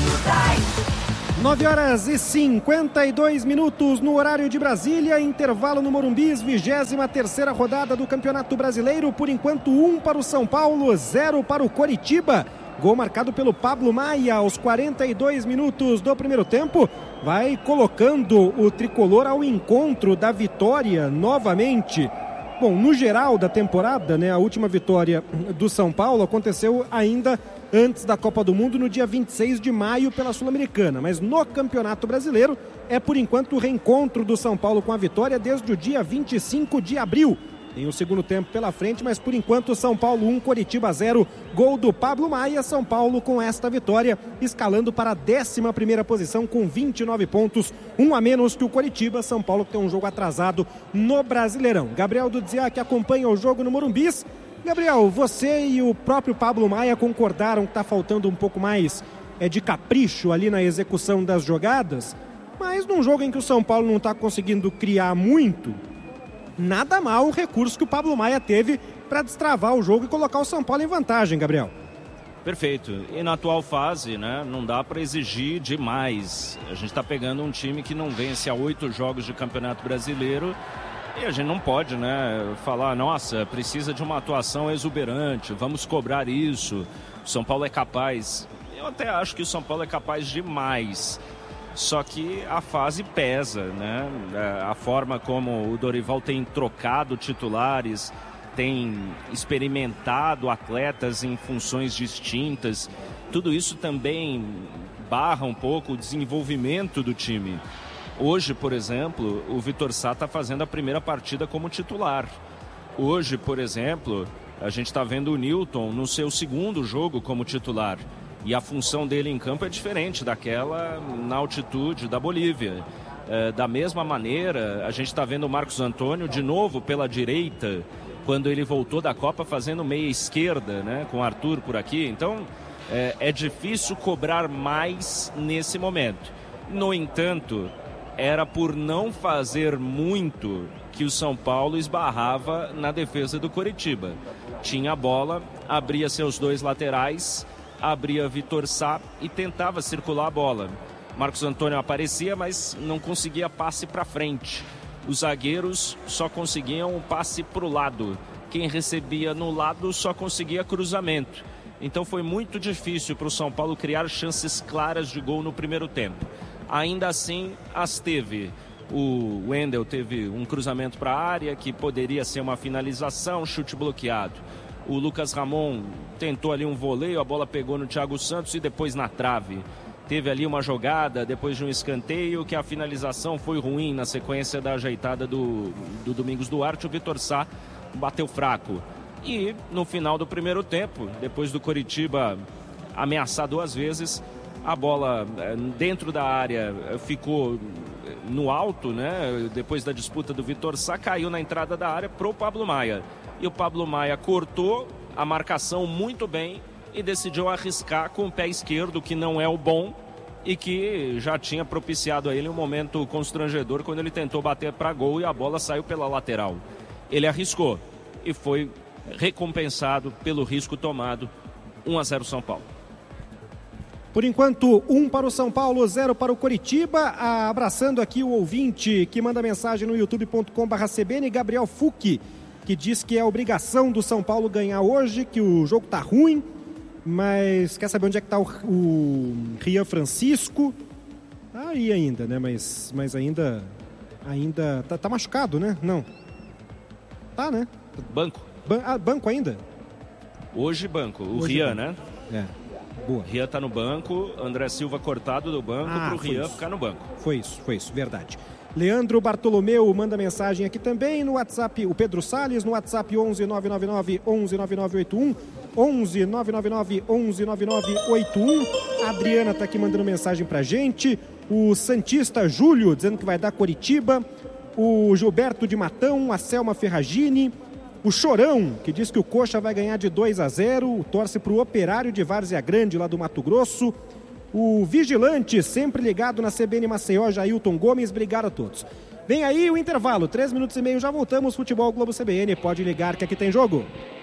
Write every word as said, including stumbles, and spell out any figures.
nove horas e cinquenta e dois minutos no horário de Brasília, intervalo no Morumbis, vigésima terceira rodada do Campeonato Brasileiro. Por enquanto, um para o São Paulo, zero para o Coritiba. Gol marcado pelo Pablo Maia aos quarenta e dois minutos do primeiro tempo. Vai colocando o tricolor ao encontro da vitória novamente. Bom, no geral da temporada, né, a última vitória do São Paulo aconteceu ainda antes da Copa do Mundo, no dia vinte e seis de maio, pela Sul-Americana. Mas no Campeonato Brasileiro é, por enquanto, o reencontro do São Paulo com a vitória desde o dia vinte e cinco de abril. Tem o segundo tempo pela frente, mas por enquanto São Paulo um, Coritiba zero. Gol do Pablo Maia. São Paulo com esta vitória escalando para a décima primeira posição com vinte e nove pontos, um a menos que o Coritiba. São Paulo que tem um jogo atrasado no Brasileirão. Gabriel Dudziak acompanha o jogo no Morumbis. Gabriel, você e o próprio Pablo Maia concordaram que está faltando um pouco mais é, de capricho ali na execução das jogadas, mas num jogo em que o São Paulo não está conseguindo criar muito, nada mal o recurso que o Pablo Maia teve para destravar o jogo e colocar o São Paulo em vantagem, Gabriel. Perfeito. E na atual fase, né, não dá para exigir demais. A gente está pegando um time que não vence há oito jogos de Campeonato Brasileiro e a gente não pode, né, falar, nossa, precisa de uma atuação exuberante, vamos cobrar isso. O São Paulo é capaz. Eu até acho que o São Paulo é capaz demais. Só que a fase pesa, né? A forma como o Dorival tem trocado titulares, tem experimentado atletas em funções distintas, tudo isso também barra um pouco o desenvolvimento do time. Hoje, por exemplo, o Vitor Sá está fazendo a primeira partida como titular. Hoje, por exemplo, a gente está vendo o Newton no seu segundo jogo como titular. E a função dele em campo é diferente daquela na altitude da Bolívia. É, da mesma maneira, a gente está vendo o Marcos Antônio de novo pela direita, quando ele voltou da Copa fazendo meia esquerda, né, com o Arthur por aqui. Então, é, é difícil cobrar mais nesse momento. No entanto, era por não fazer muito que o São Paulo esbarrava na defesa do Coritiba. Tinha a bola, abria seus dois laterais, abria Vitor Sá e tentava circular a bola. Marcos Antônio aparecia, mas não conseguia passe para frente. Os zagueiros só conseguiam um passe para o lado. Quem recebia no lado só conseguia cruzamento. Então foi muito difícil para o São Paulo criar chances claras de gol no primeiro tempo. Ainda assim, as teve. O Wendel teve um cruzamento para a área que poderia ser uma finalização, chute bloqueado. O Lucas Ramon tentou ali um voleio, a bola pegou no Thiago Santos e depois na trave. Teve ali uma jogada depois de um escanteio que a finalização foi ruim na sequência da ajeitada do, do Domingos Duarte. O Vitor Sá bateu fraco. E no final do primeiro tempo, depois do Coritiba ameaçar duas vezes, a bola dentro da área ficou no alto, né? Depois da disputa do Vitor Sá, caiu na entrada da área para o Pablo Maia. E o Pablo Maia cortou a marcação muito bem e decidiu arriscar com o pé esquerdo, que não é o bom e que já tinha propiciado a ele um momento constrangedor quando ele tentou bater para gol e a bola saiu pela lateral. Ele arriscou e foi recompensado pelo risco tomado. um a zero São Paulo. Por enquanto, um para o São Paulo, zero para o Coritiba. Ah, abraçando aqui o ouvinte que manda mensagem no youtube ponto com barra C B N, Gabriel Fucchi, que diz que é obrigação do São Paulo ganhar hoje, que o jogo tá ruim, mas quer saber onde é que tá o, o Rian Francisco. Tá aí ainda, né? Mas, mas ainda, ainda tá, tá machucado, né? Não. Tá, né? Banco. Ban- ah, banco ainda? Hoje banco. O Hoje Rian, banco. né? É. Boa. Rian tá no banco, André Silva cortado do banco Ah, pro Rian isso. ficar no banco. Foi isso, foi isso, verdade. Leandro Bartolomeu manda mensagem aqui também no WhatsApp, o Pedro Salles no WhatsApp onze nove nove nove onze nove nove oito um, onze nove nove nove onze nove nove oito um. A Adriana tá aqui mandando mensagem pra gente, o Santista Júlio dizendo que vai dar Coritiba, o Gilberto de Matão, a Selma Ferragini, o Chorão, que diz que o Coxa vai ganhar de dois a zero, torce pro Operário de Várzea Grande lá do Mato Grosso. O Vigilante, sempre ligado na C B N Maceió, Jailton Gomes, obrigado a todos. Vem aí o intervalo, três minutos e meio, já voltamos, Futebol Globo C B N, pode ligar que aqui tem jogo.